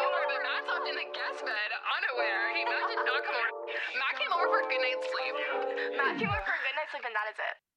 over, but Matt slept in the guest bed, unaware. Matt did not come over. Matt came over for a good night's sleep. Matt came over for a good night's sleep, and that is it.